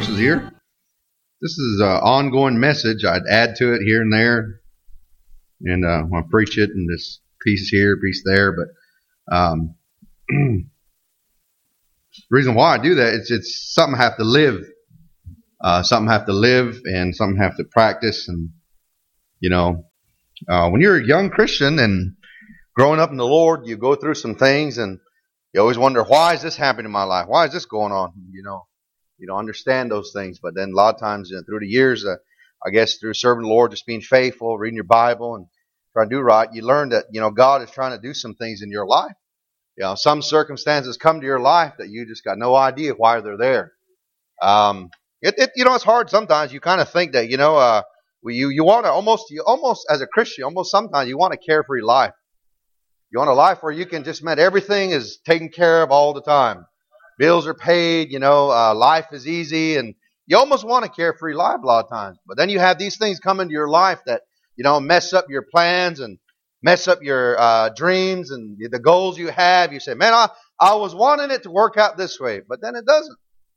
verses here. This is an ongoing message. I'd add to it here and there, and I'll preach it in this piece here, piece there. But the reason why I do that is it's something I have to live. Something I have to live, and something I have to practice. And when you're a young Christian and growing up in the Lord, you go through some things, and you always wonder, why is this happening in my life? Why is this going on? You don't understand those things. But then a lot of times through the years, I guess through serving the Lord, just being faithful, reading your Bible, and trying to do right, you learn that, God is trying to do some things in your life. Some circumstances come to your life that you just got no idea why they're there. It's hard sometimes. You kind of think that, you want to almost as a Christian, sometimes you want a carefree life. You want a life where you can just, everything is taken care of all the time. Bills are paid, life is easy, and you almost want a carefree life a lot of times. But then you have these things come into your life that, mess up your plans and mess up your dreams and the goals you have. You say, I was wanting it to work out this way, but then it doesn't.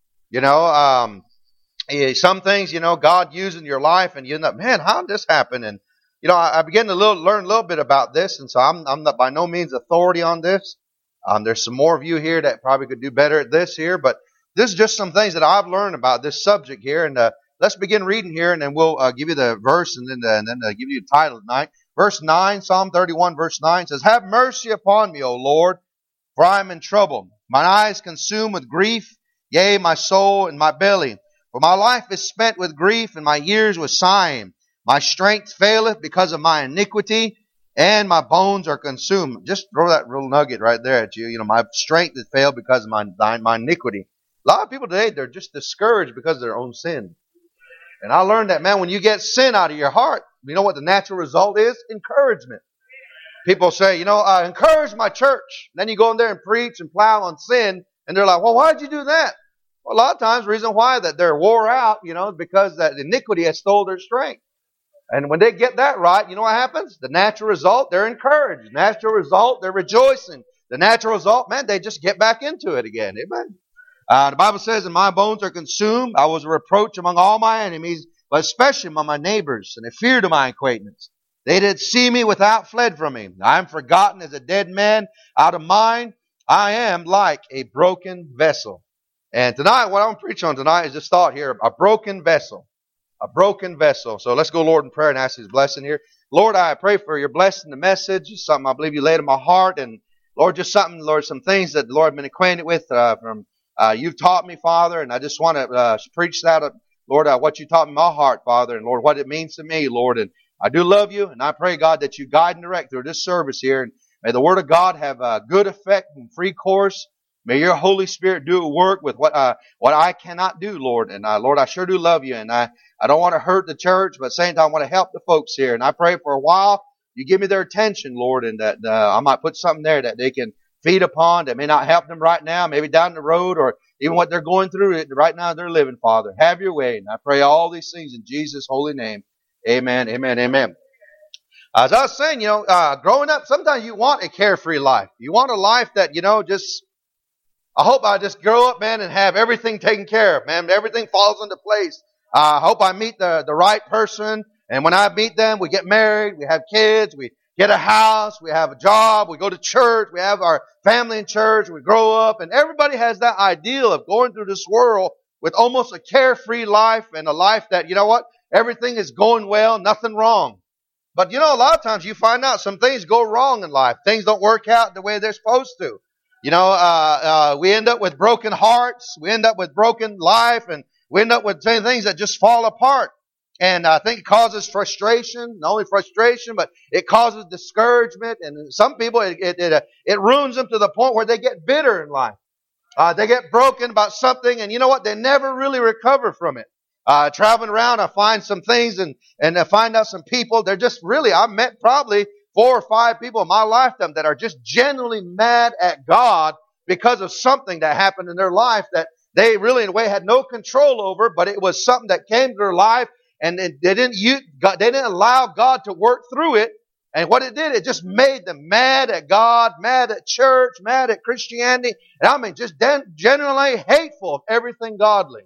Some things, God used in your life, and you end up, how did this happen? And, I began to learn a little bit about this, and so I'm not by no means authority on this. There's some more of you here that probably could do better at this here, but this is just some things that I've learned about this subject here. And let's begin reading here, and then we'll give you the verse, and then give you the title tonight. Verse 9, Psalm 31, verse 9 says, "Have mercy upon me, O Lord, for I am in trouble. Mine eyes consumed with grief, yea, my soul and my belly. For my life is spent with grief, and my years with sighing. My strength faileth because of my iniquity, and my bones are consumed." Just throw that little nugget right there at you. My strength has failed because of my iniquity. A lot of people today, they're just discouraged because of their own sin. And I learned that, man, when you get sin out of your heart, you know what the natural result is? Encouragement. People say, encourage my church. Then you go in there and preach and plow on sin, and they're like, well, why'd you do that? Well, a lot of times the reason why that they're wore out, because that iniquity has stole their strength. And when they get that right, you know what happens? The natural result, they're encouraged. The natural result, they're rejoicing. The natural result, they just get back into it again. Amen. The Bible says, "And my bones are consumed. I was a reproach among all my enemies, but especially among my neighbors, and a fear to my acquaintance. They did see me without fled from me. I am forgotten as a dead man out of mind. I am like a broken vessel." And tonight, what I'm going to preach on tonight is this thought here, a broken vessel. A broken vessel. So let's go, Lord, in prayer and ask His blessing here. Lord, I pray for your blessing, the message. It's something I believe you laid in my heart. And Lord, just something, Lord, some things that the Lord has been acquainted with from you've taught me, Father. And I just want to preach that, Lord, what you taught me in my heart, Father. And Lord, what it means to me, Lord. And I do love you. And I pray, God, that you guide and direct through this service here. And may the Word of God have a good effect and free course. May your Holy Spirit do a work with what I cannot do, Lord. And Lord, I sure do love you. And I don't want to hurt the church, but at the same time, I want to help the folks here. And I pray for a while, you give me their attention, Lord, and that I might put something there that they can feed upon that may not help them right now, maybe down the road, or even what they're going through right now they're living, Father. Have your way. And I pray all these things in Jesus' holy name. Amen, amen, amen. As I was saying, growing up, sometimes you want a carefree life. You want a life that, I hope I just grow up, man, and have everything taken care of, man. Everything falls into place. I hope I meet the right person. And when I meet them, we get married, we have kids, we get a house, we have a job, we go to church, we have our family in church, we grow up. And everybody has that ideal of going through this world with almost a carefree life and a life that, everything is going well, nothing wrong. But, a lot of times you find out some things go wrong in life. Things don't work out the way they're supposed to. We end up with broken hearts. We end up with broken life, and we end up with things that just fall apart. And I think it causes frustration, not only frustration, but it causes discouragement. And some people, it ruins them to the point where they get bitter in life. They get broken about something, and you know what? They never really recover from it. Traveling around, I find some things and I find out some people, they're just really, I've met probably 4 or 5 people in my lifetime that are just genuinely mad at God because of something that happened in their life that they really in a way had no control over, but it was something that came to their life, and they didn't allow God to work through it. And what it did, it just made them mad at God, mad at church, mad at Christianity, and just genuinely hateful of everything godly.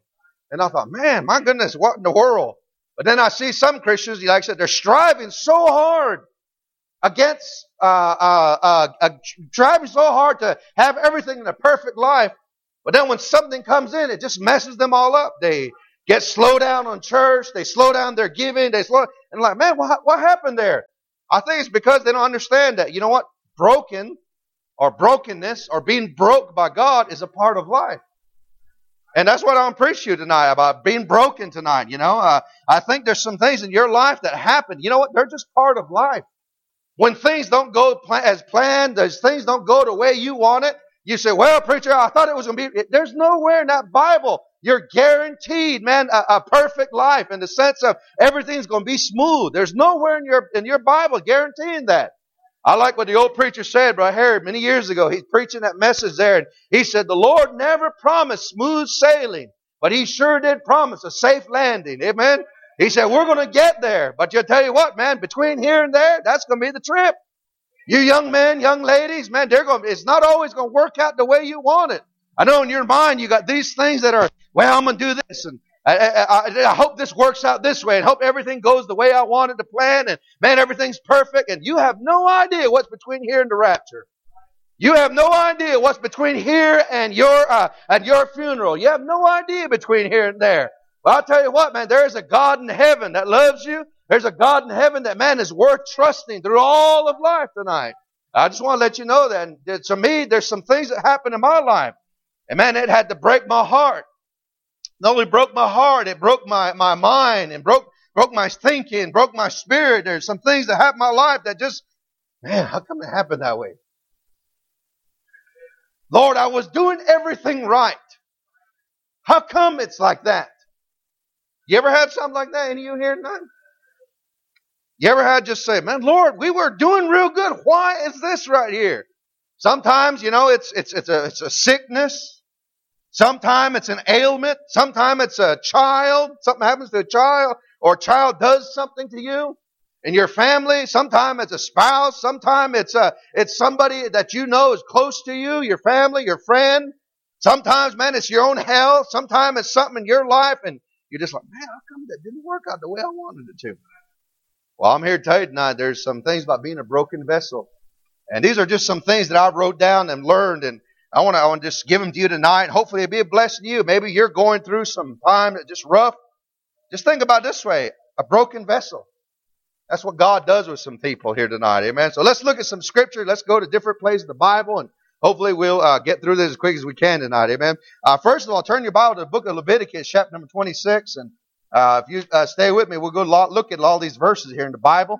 And I thought, man, my goodness, what in the world? But then I see some Christians, like I said, they're striving so hard against, striving so hard to have everything in a perfect life. But then when something comes in, it just messes them all up. They get slow down on church. They slow down their giving. And like, man, what happened there? I think it's because they don't understand that, you know what? Broken or brokenness or being broke by God is a part of life. And that's what I'm preaching to you tonight, about being broken tonight. I think there's some things in your life that happen. You know what? They're just part of life. When things don't go as planned, as things don't go the way you want it, you say, well, preacher, I thought it was going to be. There's nowhere in that Bible you're guaranteed, man, a perfect life in the sense of everything's going to be smooth. There's nowhere in your Bible guaranteeing that. I like what the old preacher said, Brother Harry, many years ago. He's preaching that message there, and he said, the Lord never promised smooth sailing, but He sure did promise a safe landing. Amen? He said, we're going to get there, but you'll tell you what, man, between here and there, that's going to be the trip. You young men, young ladies, man, it's not always going to work out the way you want it. I know in your mind you got these things that are, well, I'm going to do this, and I hope this works out this way, and hope everything goes the way I wanted to plan, and man, everything's perfect, and you have no idea what's between here and the rapture. You have no idea what's between here and your funeral. You have no idea between here and there. Well, I'll tell you what, man, there is a God in heaven that loves you. There's a God in heaven that, man, is worth trusting through all of life tonight. I just want to let you know that. And to me, there's some things that happened in my life. And man, it had to break my heart. Not only broke my heart, it broke my mind and broke my thinking, broke my spirit. There's some things that happened in my life that just, man, how come it happened that way? Lord, I was doing everything right. How come it's like that? You ever had something like that? Any of you here tonight? You ever had just say, man, Lord, we were doing real good. Why is this right here? Sometimes, it's a sickness. Sometimes it's an ailment. Sometimes it's a child. Something happens to a child, or a child does something to you in your family. Sometimes it's a spouse. Sometimes it's somebody that you know is close to you, your family, your friend. Sometimes, man, it's your own health. Sometimes it's something in your life, and you're just like, man, how come that didn't work out the way I wanted it to? Well, I'm here to tell you tonight, there's some things about being a broken vessel. And these are just some things that I wrote down and learned, and I want to just give them to you tonight. Hopefully it'll be a blessing to you. Maybe you're going through some time that's just rough. Just think about it this way, a broken vessel. That's what God does with some people here tonight. Amen. So let's look at some scripture. Let's go to different places in the Bible, and hopefully we'll get through this as quick as we can tonight. Amen. First of all, turn your Bible to the book of Leviticus, chapter number 26. And if you stay with me, we'll go look at all these verses here in the Bible.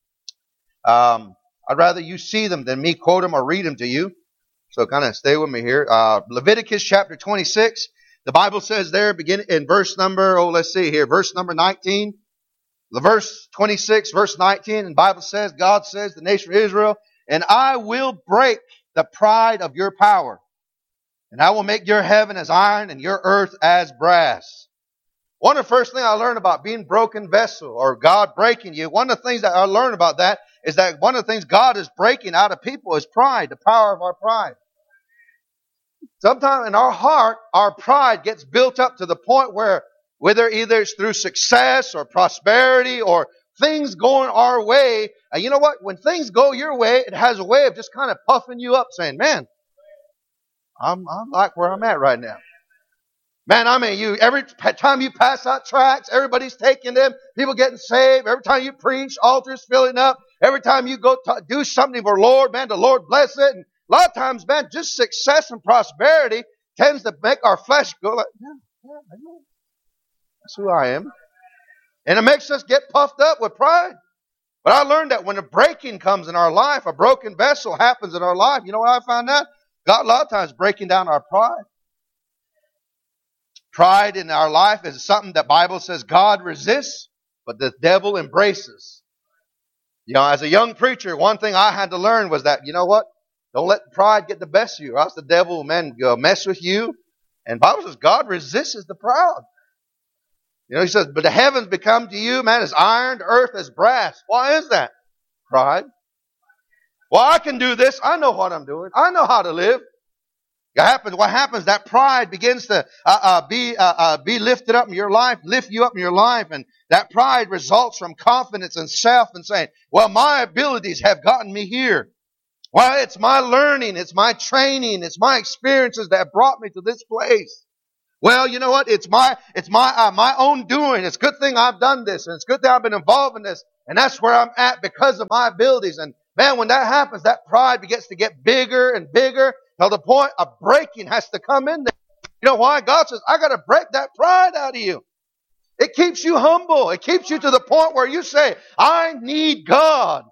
I'd rather you see them than me quote them or read them to you. So kind of stay with me here. Leviticus chapter 26. The Bible says there, beginning in verse number, verse number 19. The verse 26, verse 19, and the Bible says, God says, the nation of Israel, and I will break the pride of your power, and I will make your heaven as iron and your earth as brass. One of the first things I learned about being broken vessel, or God breaking you, one of the things that I learned about that is that one of the things God is breaking out of people is pride, the power of our pride. Sometimes in our heart, our pride gets built up to the point where whether either it's through success or prosperity or things going our way. And you know what? When things go your way, it has a way of just kind of puffing you up, saying, man, I'm like where I'm at right now. Man, I mean, every time you pass out tracts, everybody's taking them, people getting saved. Every time you preach, altars filling up. Every time you go do something for the Lord, man, the Lord bless it. And a lot of times, man, just success and prosperity tends to make our flesh go like, yeah, I know. That's who I am. And it makes us get puffed up with pride. But I learned that when a breaking comes in our life, a broken vessel happens in our life. You know what I found out? God a lot of times breaking down our pride. Pride in our life is something that the Bible says God resists, but the devil embraces. You know, as a young preacher, one thing I had to learn was that, you know what? Don't let pride get the best of you, or else the devil will, man, go mess with you. And the Bible says God resists the proud. You know, he says, but the heavens become to you, man, as iron, the earth as brass. Why is that? Pride. Well, I can do this. I know what I'm doing. I know how to live. What happens? That pride begins to be lifted up in your life, lift you up in your life, and that pride results from confidence and self and saying, well, my abilities have gotten me here. Well, it's my learning, it's my training, it's my experiences that have brought me to this place. Well, you know what? It's my own doing. It's a good thing I've done this, and it's a good thing I've been involved in this, and that's where I'm at because of my abilities. And man, when that happens, that pride begins to get bigger and bigger till the point of breaking has to come in there. You know why? God says, I got to break that pride out of you. It keeps you humble. It keeps you to the point where you say, I need God.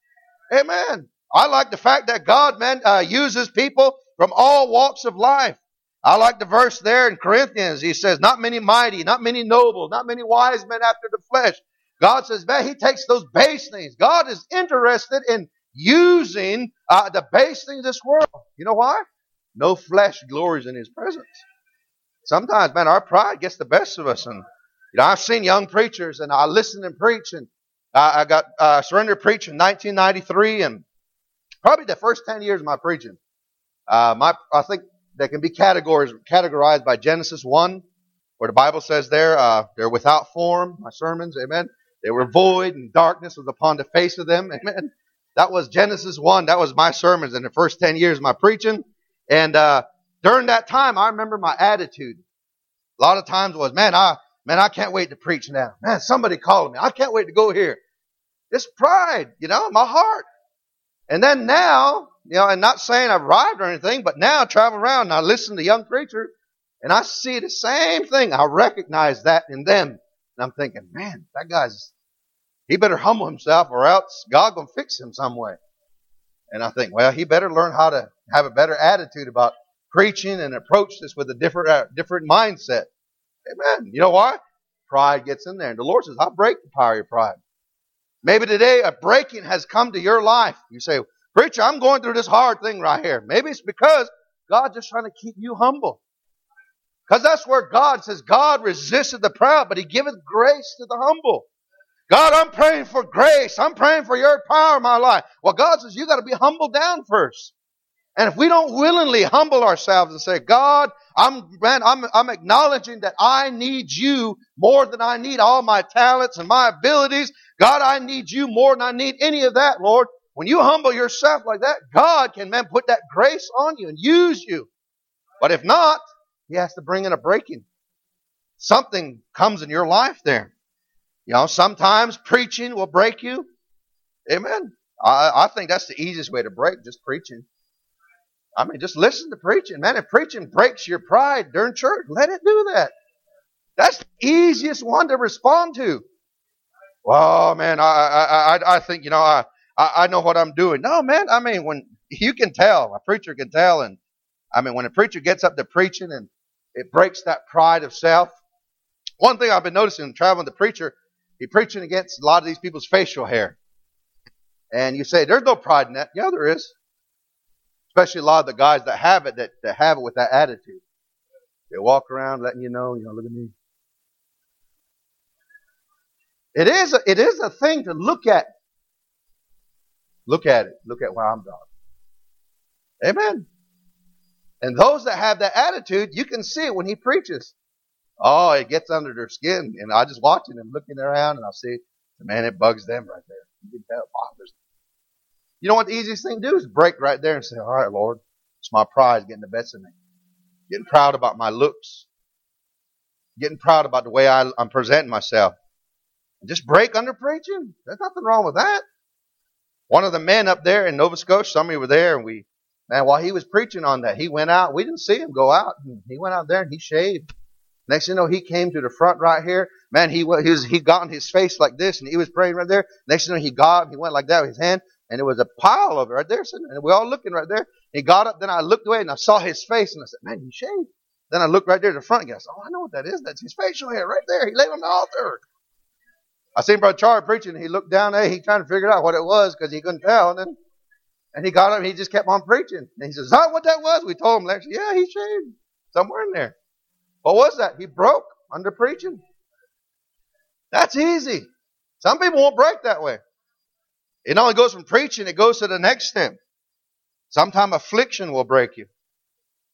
Amen. I like the fact that God, uses people from all walks of life. I like the verse there in Corinthians. He says, not many mighty, not many noble, not many wise men after the flesh. God says, man, He takes those base things. God is interested in using the base things of this world. You know why? No flesh glories in His presence. Sometimes, man, our pride gets the best of us. And I've seen young preachers, and I listen and preach. And I got surrendered preach in 1993, and probably the first 10 years of my preaching. I think they can be categorized by Genesis 1, where the Bible says they're without form, my sermons, amen. They were void, and darkness was upon the face of them, amen. That was Genesis 1. That was my sermons in the first 10 years of my preaching. And during that time, I remember my attitude. A lot of times was, I can't wait to preach now. Man, somebody called me. I can't wait to go here. This pride, in my heart. And then now, and not saying I've arrived or anything, but now I travel around and I listen to young preachers and I see the same thing. I recognize that in them. And I'm thinking, man, that he better humble himself or else God gonna fix him some way. And I think, well, he better learn how to have a better attitude about preaching and approach this with a different mindset. Amen. You know why? Pride gets in there. And the Lord says, I'll break the power of your pride. Maybe today a breaking has come to your life. You say, preacher, I'm going through this hard thing right here. Maybe it's because God's just trying to keep you humble. Because that's where God says, God resisted the proud, but He giveth grace to the humble. God, I'm praying for grace. I'm praying for your power in my life. Well, God says, you got to be humbled down first. And if we don't willingly humble ourselves and say, God, I'm acknowledging that I need you more than I need all my talents and my abilities. God, I need you more than I need any of that, Lord. When you humble yourself like that, God can, put that grace on you and use you. But if not, He has to bring in a breaking. Something comes in your life there. Sometimes preaching will break you. Amen. I think that's the easiest way to break, just preaching. Just listen to preaching. Man, if preaching breaks your pride during church, let it do that. That's the easiest one to respond to. Well, man, I think, I know what I'm doing. No, man, when you can tell, a preacher can tell. And when a preacher gets up to preaching and it breaks that pride of self. One thing I've been noticing traveling the preacher, he's preaching against a lot of these people's facial hair. And you say, there's no pride in that. Yeah, there is. Especially a lot of the guys that have it with that attitude. They walk around letting you know, look at me. It is a thing to look at. Look at it. Look at where I'm going. Amen. And those that have that attitude, you can see it when he preaches. Oh, it gets under their skin. And I just watching them looking around and I see, man, it bugs them right there. You can tell it bothers them. You know what the easiest thing to do is break right there and say, all right, Lord, it's my pride getting the best of me. Getting proud about my looks. Getting proud about the way I'm presenting myself. And just break under preaching. There's nothing wrong with that. One of the men up there in Nova Scotia, some of you were there, and while he was preaching on that, he went out. We didn't see him go out. He went out there and he shaved. Next thing you know, he came to the front right here. Man, he got on his face like this, and he was praying right there. Next thing you know, he went like that with his hand, and there was a pile of it right there, and we're all looking right there. He got up, then I looked away, and I saw his face, and I said, man, he shaved. Then I looked right there to the front, and I said, oh, I know what that is. That's his facial hair right there. He laid on the altar. I seen Brother Charlie preaching, and he looked down there. He trying to figure out what it was because he couldn't tell. And he got up, and he just kept on preaching. And he says, is that what that was? We told him, actually, yeah, he shaved somewhere in there. What was that? He broke under preaching. That's easy. Some people won't break that way. It only goes from preaching, it goes to the next step. Sometimes affliction will break you.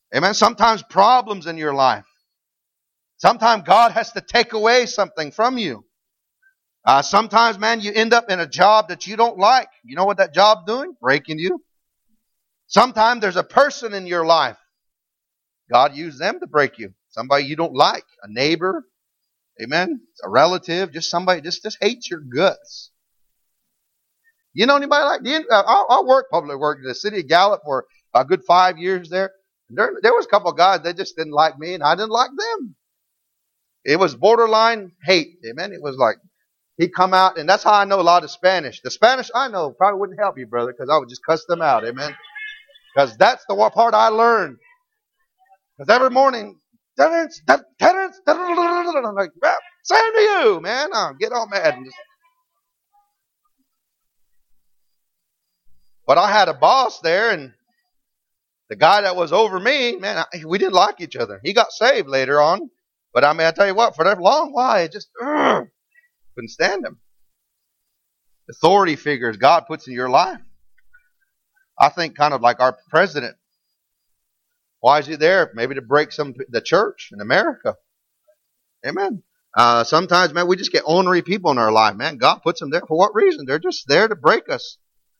Amen. Sometimes problems in your life. Sometimes God has to take away something from you. Sometimes, man, you end up in a job that you don't like. You know what that job's doing? Breaking you. Sometimes there's a person in your life. God used them to break you. Somebody you don't like. A neighbor. Amen. A relative. Just somebody just hates your guts. You know anybody like that? I worked public work in the city of Gallup for a good 5 years there. There was a couple of guys, they just didn't like me and I didn't like them. It was borderline hate. Amen. It was like, he'd come out, and that's how I know a lot of Spanish. The Spanish I know probably wouldn't help you, brother, because I would just cuss them out. Amen. Because that's the part I learned. Because every morning, Terrence, I'm like, well, same to you, man. I'll get all mad. But I had a boss there, and the guy that was over me, man, we didn't like each other. He got saved later on. But I mean, I tell you what, for that long while, I just couldn't stand him. Authority figures God puts in your life. I think kind of like our president. Why is he there? Maybe to break the church in America. Amen. Sometimes, man, we just get ornery people in our life, man. God puts them there for what reason? They're just there to break us.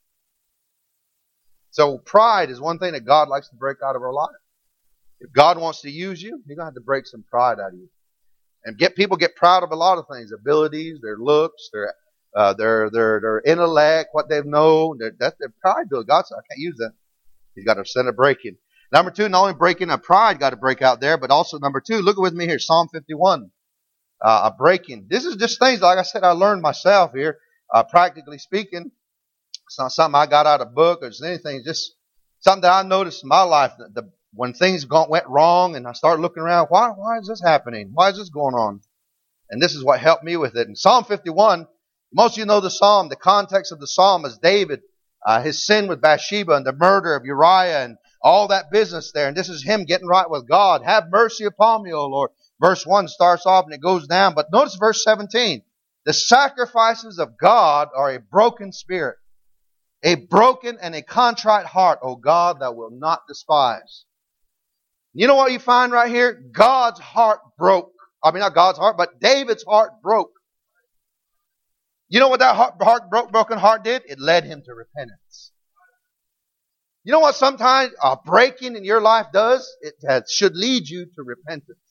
So pride is one thing that God likes to break out of our life. If God wants to use you, He's going to have to break some pride out of you. And people get proud of a lot of things. Abilities, their looks, their intellect, what they've known. That's their pride. God said, I can't use that. He's got to send a breaking. Number two, not only breaking of pride got to break out there, but also number two, look with me here, Psalm 51. A breaking. This is just things, like I said, I learned myself here, practically speaking. It's not something I got out of a book or anything. It's just something that I noticed in my life. When things went wrong and I started looking around, why is this happening? Why is this going on? And this is what helped me with it. In Psalm 51, most of you know the psalm. The context of the psalm is David, his sin with Bathsheba and the murder of Uriah and all that business there. And this is him getting right with God. Have mercy upon me, O Lord. Verse 1 starts off and it goes down. But notice verse 17. The sacrifices of God are a broken spirit, a broken and a contrite heart, O God, that will not despise. You know what you find right here? God's heart broke. I mean, not God's heart, but David's heart broke. You know what that broken heart did? It led him to repentance. You know what sometimes a breaking in your life does? It should lead you to repentance.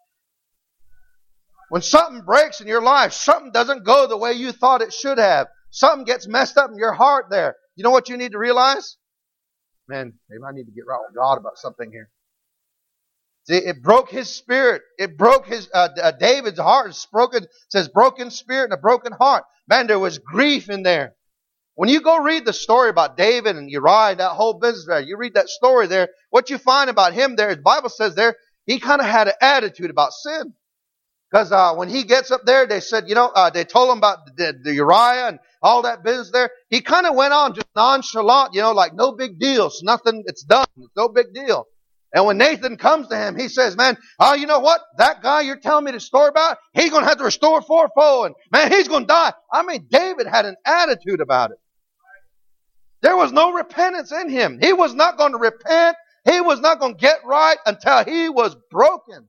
When something breaks in your life, something doesn't go the way you thought it should have. Something gets messed up in your heart there. You know what you need to realize? Man, maybe I need to get right with God about something here. See, it broke his spirit. It broke David's heart. It says broken spirit and a broken heart. Man, there was grief in there. When you go read the story about David and Uriah, that whole business there, you read that story there, what you find about him there, the Bible says there, he kind of had an attitude about sin. Because when he gets up there, they said, they told him about the Uriah and all that business there. He kind of went on just nonchalant, like no big deal. It's nothing, it's done. It's no big deal. And when Nathan comes to him, he says, man, you know what? That guy you're telling me the story about, he's going to have to restore fourfold. And man, he's going to die. I mean, David had an attitude about it. There was no repentance in him. He was not going to repent. He was not going to get right until he was broken.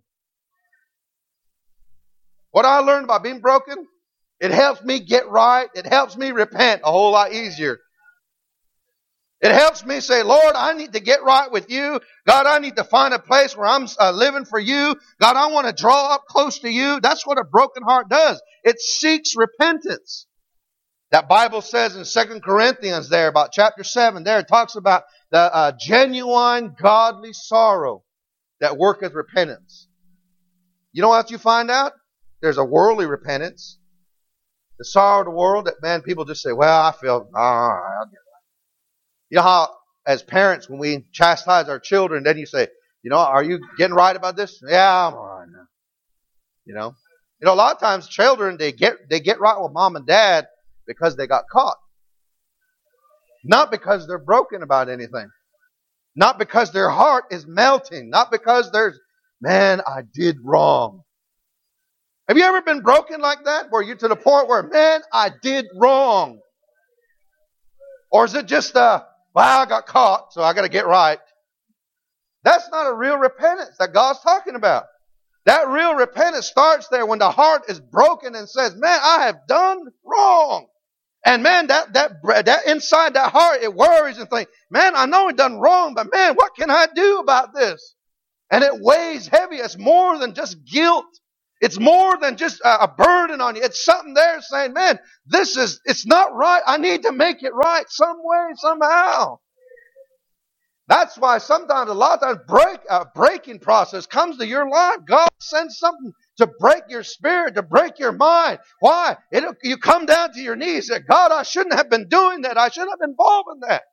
What I learned about being broken, it helps me get right. It helps me repent a whole lot easier. It helps me say, Lord, I need to get right with you. God, I need to find a place where I'm living for you. God, I want to draw up close to you. That's what a broken heart does. It seeks repentance. That Bible says in 2 Corinthians there, about chapter 7 there, it talks about the genuine godly sorrow that worketh repentance. You know what you find out? There's a worldly repentance. The sorrow of the world that, man, people just say, well, I feel, all right, I'll get right. You know how, as parents, when we chastise our children, then you say, are you getting right about this? Yeah, I'm all right now. A lot of times children, they get right with mom and dad because they got caught. Not because they're broken about anything. Not because their heart is melting. Not because man, I did wrong. Have you ever been broken like that? Where you're to the point where, man, I did wrong. Or is it just, I got caught, so I got to get right. That's not a real repentance that God's talking about. That real repentance starts there when the heart is broken and says, man, I have done wrong. And man, that inside that heart, it worries and thinks, man, I know I've done wrong, but man, what can I do about this? And it weighs heavy. It's more than just guilt. It's more than just a burden on you. It's something there saying, man, it's not right. I need to make it right some way, somehow. That's why sometimes, a lot of times, breaking process comes to your life. God sends something to break your spirit, to break your mind. Why? You come down to your knees and say, God, I shouldn't have been doing that. I shouldn't have been involved in that.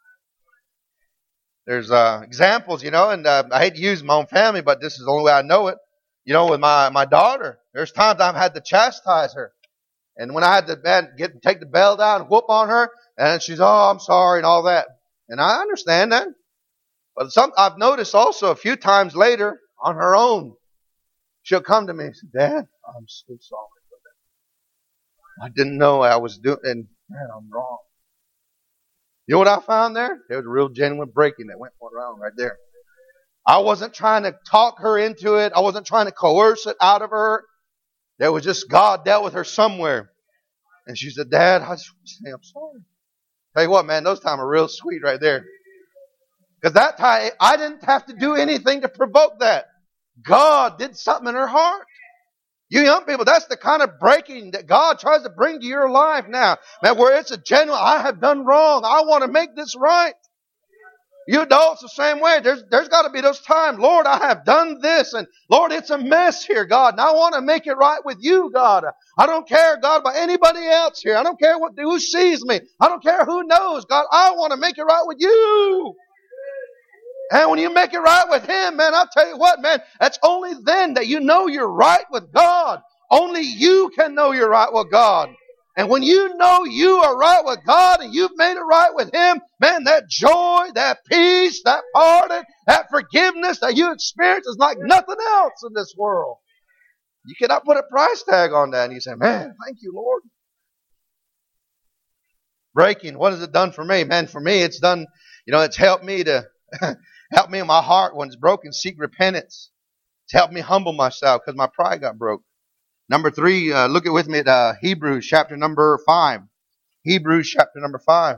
There's examples, and I hate to use my own family, but this is the only way I know it. With my daughter, there's times I've had to chastise her. And when I had to take the bell down and whoop on her, and she's, oh, I'm sorry, and all that. And I understand that. But I've noticed also a few times later, on her own, she'll come to me and say, Dad, I'm so sorry for that. I didn't know I was doing, and man, I'm wrong. You know what I found there? There was a real genuine breaking that went around right there. I wasn't trying to talk her into it. I wasn't trying to coerce it out of her. There was just God dealt with her somewhere. And she said, Dad, I just want to say I'm sorry. Tell you what, man, those times are real sweet right there. Because that time, I didn't have to do anything to provoke that. God did something in her heart. You young people, that's the kind of breaking that God tries to bring to your life now. Man, where it's a genuine, I have done wrong. I want to make this right. You adults, the same way. There's got to be those times, Lord, I have done this, and Lord, it's a mess here, God, and I want to make it right with you, God. I don't care, God, about anybody else here. I don't care who sees me. I don't care who knows, God. I want to make it right with you. And when you make it right with Him, man, I'll tell you what, man, that's only then that you know you're right with God. Only you can know you're right with God. And when you know you are right with God and you've made it right with Him, man, that joy, that peace, that pardon, that forgiveness that you experience is like nothing else in this world. You cannot put a price tag on that. And you say, man, thank you, Lord. Breaking, what has it done for me? Man, for me, it's done, it's helped me to help me in my heart when it's broken, seek repentance. It's helped me humble myself because my pride got broke. Number 3, look with me at Hebrews chapter number 5. Hebrews chapter number 5.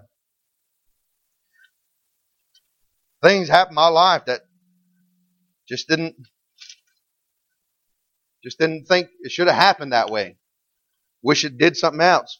Things happened in my life that just didn't think it should have happened that way. Wish it did something else.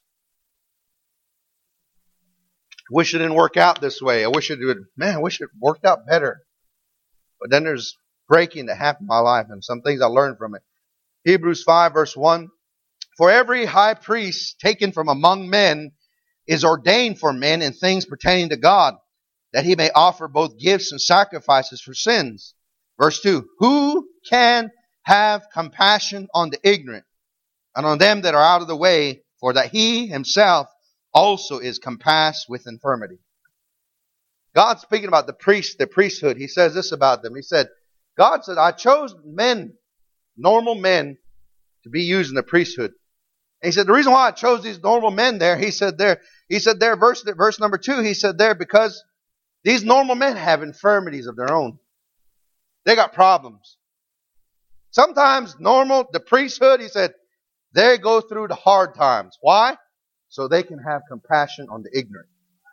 Wish it didn't work out this way. I wish it worked out better. But then there's breaking that happened in my life and some things I learned from it. Hebrews 5 verse 1. For every high priest taken from among men is ordained for men in things pertaining to God, that he may offer both gifts and sacrifices for sins. Verse 2. Who can have compassion on the ignorant and on them that are out of the way, for that he himself also is compassed with infirmity. God's speaking about the priesthood. He says this about them. He said, God said, I chose men, normal men, to be used in the priesthood. And he said, the reason why I chose these normal men there, he said there, verse number 2, he said there, because these normal men have infirmities of their own. They got problems. Sometimes the priesthood, he said, they go through the hard times. Why? So they can have compassion on the ignorant.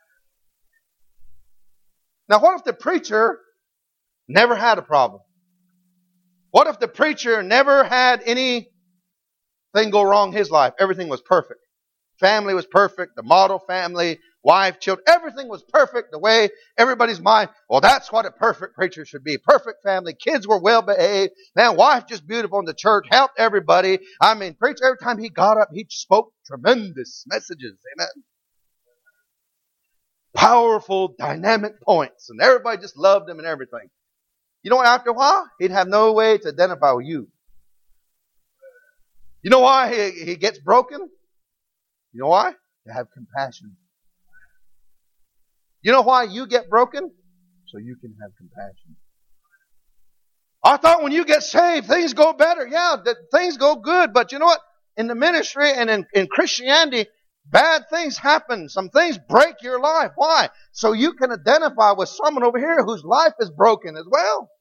Now, what if the preacher never had a problem? What if the preacher never had anything go wrong in his life? Everything was perfect. Family was perfect. The model family, wife, children, everything was perfect the way everybody's mind. Well, that's what a perfect preacher should be. Perfect family. Kids were well behaved. Man, wife just beautiful in the church. Helped everybody. I mean, preacher, every time he got up, he spoke tremendous messages. Amen. Powerful, dynamic points. And everybody just loved him and everything. You know what? After a while, he'd have no way to identify with you. You know why he gets broken? You know why? To have compassion. You know why you get broken? So you can have compassion. I thought when you get saved, things go better. Yeah, things go good. But you know what? In the ministry and in Christianity, Bad things happen. Some things break your life. Why? So you can identify with someone over here whose life is broken as well.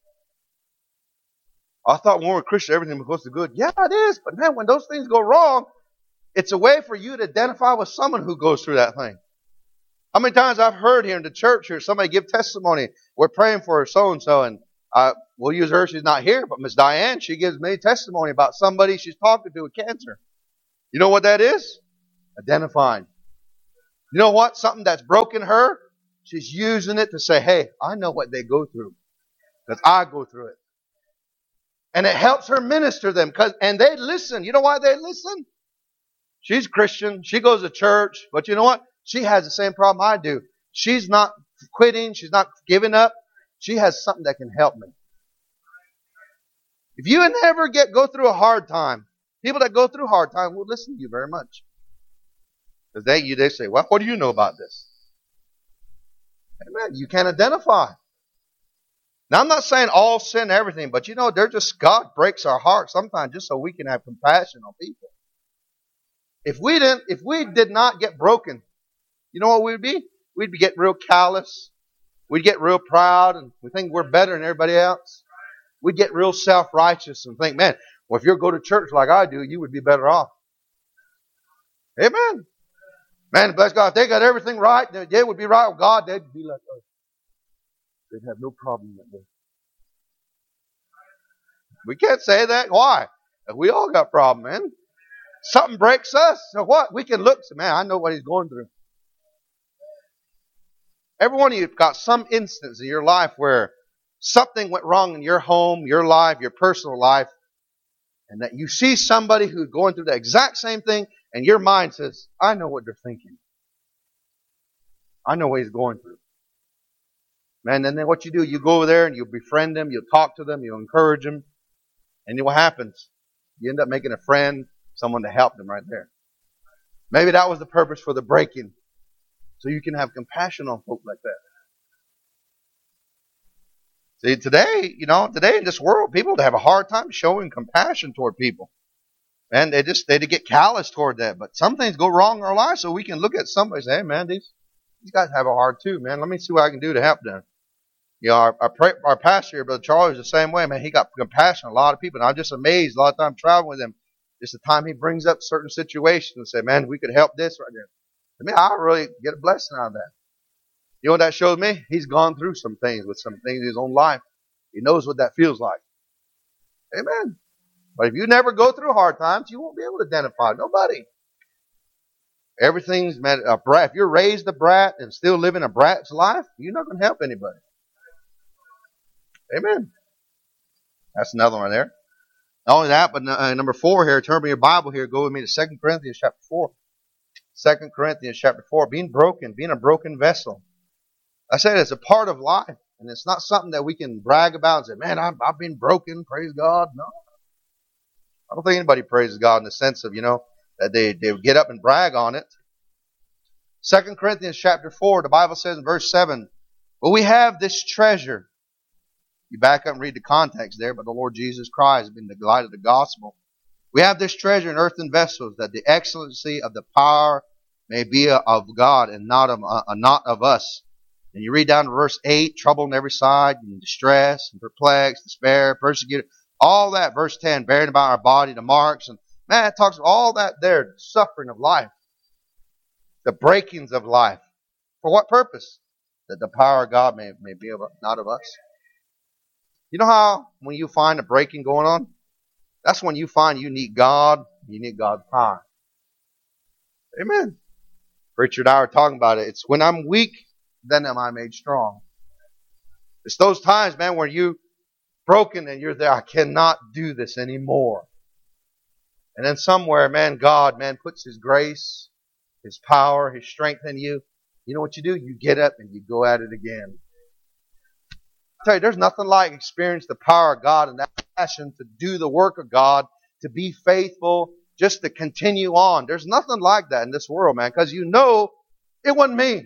I thought when we were Christian, everything was supposed to be good. Yeah, it is. But man, when those things go wrong, it's a way for you to identify with someone who goes through that thing. How many times I've heard here in the church here, somebody give testimony. We're praying for so-and-so, and we'll use her. She's not here, but Miss Diane, she gives me testimony about somebody she's talking to with cancer. You know what that is? Identifying. You know what? Something that's broken her, she's using it to say, hey, I know what they go through because I go through it. And it helps her minister them. And they listen. You know why they listen? She's Christian. She goes to church. But you know what? She has the same problem I do. She's not quitting. She's not giving up. She has something that can help me. If you never go through a hard time, people that go through hard time will listen to you very much. Because they say, well, what do you know about this? Amen. You can identify. Now, I'm not saying all sin, everything, but God breaks our hearts sometimes just so we can have compassion on people. If we did not get broken, you know what we'd be? We'd get real callous. We'd get real proud and we think we're better than everybody else. We'd get real self-righteous and think, man, well, if you go to church like I do, you would be better off. Amen. Man, bless God, if they got everything right, they would be right with God, they'd be like us. They'd have no problem with this. We can't say that. Why? We all got problems, man. Something breaks us. So what? We can look. Man, I know what he's going through. Every one of you have got some instance in your life where something went wrong in your home, your life, your personal life, and that you see somebody who's going through the exact same thing, and your mind says, I know what they're thinking. I know what he's going through. Man, and then what you do, you go over there and you befriend them, you talk to them, you encourage them, and what happens? You end up making a friend, someone to help them right there. Maybe that was the purpose for the breaking, so you can have compassion on folk like that. See, today in this world, people have a hard time showing compassion toward people. And they get callous toward that. But some things go wrong in our lives, so we can look at somebody and say, hey man, these guys have a hard too, man. Let me see what I can do to help them. Our pastor here, Brother Charlie, is the same way, man. He got compassion on a lot of people. And I'm just amazed a lot of time traveling with him. Just the time he brings up certain situations and say, man, we could help this right there. I mean, I really get a blessing out of that. You know what that shows me? He's gone through some things in his own life. He knows what that feels like. Amen. But if you never go through hard times, you won't be able to identify nobody. Everything's a brat. If you're raised a brat and still living a brat's life, you're not going to help anybody. Amen. That's another one there. Not only that, but number 4 here, turn to your Bible here, go with me to 2 Corinthians chapter 4. 2 Corinthians chapter 4, being a broken vessel. I said it's a part of life, and it's not something that we can brag about and say, man, I've been broken, praise God. No. I don't think anybody praises God in the sense of, that they get up and brag on it. 2 Corinthians chapter 4, the Bible says in verse 7, but we have this treasure. You back up and read the context there, but the Lord Jesus Christ has been the light of the gospel. We have this treasure in earthen vessels, that the excellency of the power may be of God and not of us. And you read down to verse 8, trouble on every side, and distress, and perplexed, despair, persecuted. All that, verse 10, bearing about our body the marks. And man, it talks about all that there, the suffering of life. The breakings of life. For what purpose? That the power of God may be not of us. You know how when you find a breaking going on? That's when you find you need God, you need God's power. Amen. Preacher and I were talking about it. It's when I'm weak, then am I made strong. It's those times, man, where you broken and you're there, I cannot do this anymore. And then somewhere, man, God, puts His grace, His power, His strength in you. You know what you do? You get up and you go at it again. I tell you, there's nothing like experience the power of God and that passion to do the work of God, to be faithful, just to continue on. There's nothing like that in this world, man, because it wasn't me.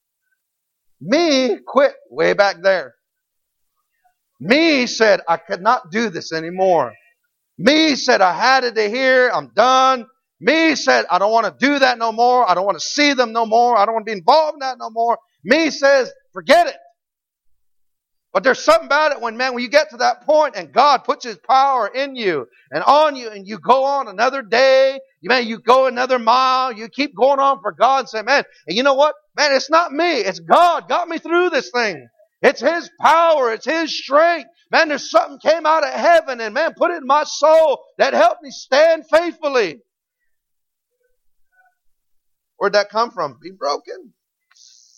Me quit way back there. Me said I could not do this anymore. Me said I had it to here. I'm done. Me said, I don't want to do that no more. I don't want to see them no more. I don't want to be involved in that no more. Me says, forget it. But there's something about it when you get to that point and God puts His power in you and on you and you go on another day, you go another mile, you keep going on for God and say, man, and you know what? Man, it's not me. It's God got me through this thing. It's His power. It's His strength. Man, there's something came out of heaven and man, put it in my soul that helped me stand faithfully. Where'd that come from? Be broken.